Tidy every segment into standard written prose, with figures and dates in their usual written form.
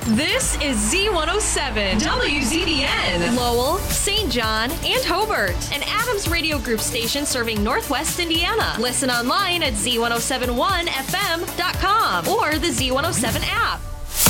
This is Z107, WZDN, Lowell, St. John, and Hobart, an Adams Radio Group station serving Northwest Indiana. Listen online at Z1071FM.com or the Z107 app.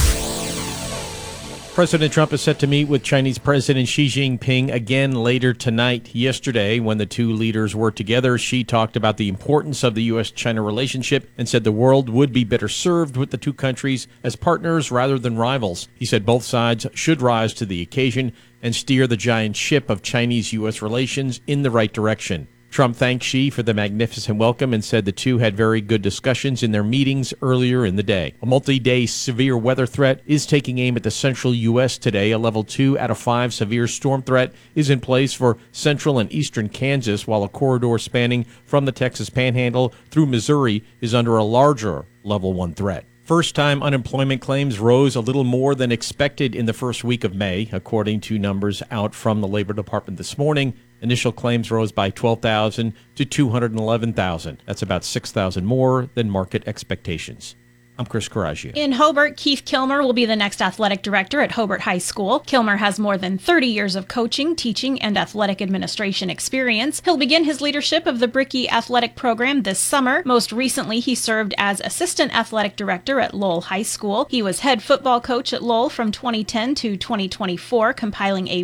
President Trump is set to meet with Chinese President Xi Jinping again later tonight. Yesterday, when the two leaders were together, Xi talked about the importance of the U.S.-China relationship and said the world would be better served with the two countries as partners rather than rivals. He said both sides should rise to the occasion and steer the giant ship of Chinese-U.S. relations in the right direction. Trump thanked Xi for the magnificent welcome and said the two had very good discussions in their meetings earlier in the day. A multi-day severe weather threat is taking aim at the central U.S. today. A level 2 out of 5 severe storm threat is in place for central and eastern Kansas, while a corridor spanning from the Texas Panhandle through Missouri is under a larger level 1 threat. First-time unemployment claims rose a little more than expected in the first week of May, according to numbers out from the Labor Department this morning. Initial claims rose by 12,000 to 211,000. That's about 6,000 more than market expectations. I'm Chris Coraggio. In Hobart, Keith Kilmer will be the next athletic director at Hobart High School. Kilmer has more than 30 years of coaching, teaching, and athletic administration experience. He'll begin his leadership of the Brickey Athletic Program this summer. Most recently, he served as assistant athletic director at Lowell High School. He was head football coach at Lowell from 2010 to 2024, compiling a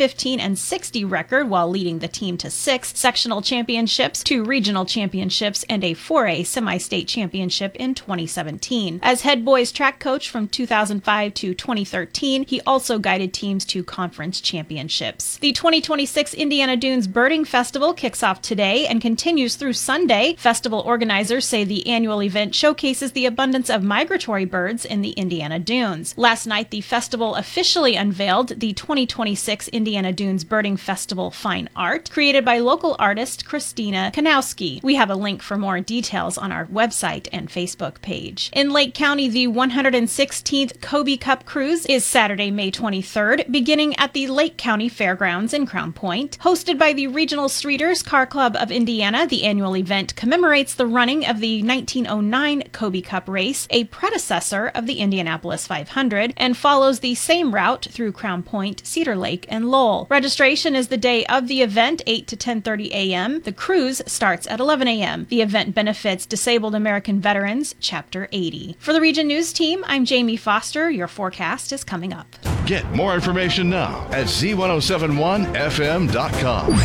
115-60 record while leading the team to 6 sectional championships, 2 regional championships, and a 4A semi-state championship in 2017. As head boys track coach from 2005 to 2013, he also guided teams to conference championships. The 2026 Indiana Dunes Birding Festival kicks off today and continues through Sunday. Festival organizers say the annual event showcases the abundance of migratory birds in the Indiana Dunes. Last night, the festival officially unveiled the 2026 Indiana Dunes Birding Festival Fine Art, created by local artist Christina Kanowski. We have a link for more details on our website and Facebook page. In Lake County, the 116th Kobe Cup Cruise is Saturday, May 23rd, beginning at the Lake County Fairgrounds in Crown Point. Hosted by the Regional Streeters Car Club of Indiana, the annual event commemorates the running of the 1909 Kobe Cup race, a predecessor of the Indianapolis 500, and follows the same route through Crown Point, Cedar Lake, and Lowell. Registration is the day of the event, 8 to 10:30 a.m. The cruise starts at 11 a.m. The event benefits Disabled American Veterans, Chapter 80. For the Region News team, I'm Jamie Foster. Your forecast is coming up. Get more information now at Z1071FM.com.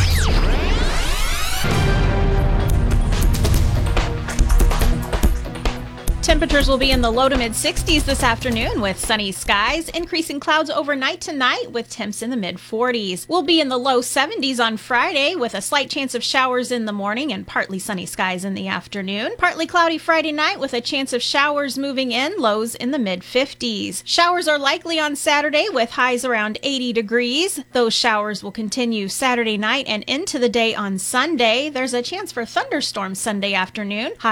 Temperatures will be in the low to mid-60s this afternoon with sunny skies, increasing clouds overnight tonight with temps in the mid-40s. We'll be in the low 70s on Friday with a slight chance of showers in the morning and partly sunny skies in the afternoon. Partly cloudy Friday night with a chance of showers moving in, lows in the mid-50s. Showers are likely on Saturday with highs around 80 degrees. Those showers will continue Saturday night and into the day on Sunday. There's a chance for thunderstorms Sunday afternoon.